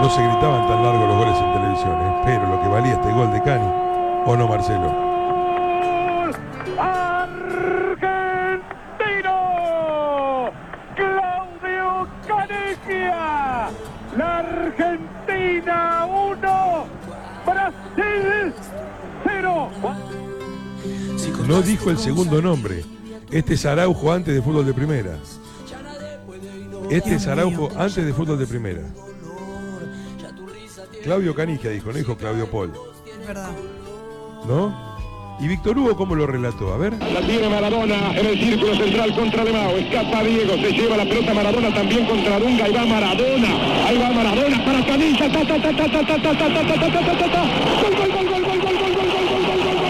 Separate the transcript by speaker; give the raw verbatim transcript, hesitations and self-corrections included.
Speaker 1: no se gritaban tan largos los goles en televisión, ¿eh? Pero lo que valía este gol de Cani, ¿o no, Marcelo?
Speaker 2: ¡Argentino! ¡Claudio Caniggia! La Argentina uno, Brasil cero.
Speaker 1: No dijo el segundo nombre. Este es Araujo antes de fútbol de primera. Este es Araujo antes de fútbol de primera. Claudio Caniggia dijo, no dijo Claudio Paul.
Speaker 3: Es verdad.
Speaker 1: ¿No? ¿Y Víctor Hugo cómo lo relató? A ver.
Speaker 2: La tiene Maradona en el círculo central contra Lemao. Escapa Diego, se lleva la pelota Maradona también contra Dunga. Ahí va Maradona. Ahí va Maradona para Caniggia. Ta ta ta ta ta ta ta ta ta ta ta ta ta. Gol, gol, gol, gol.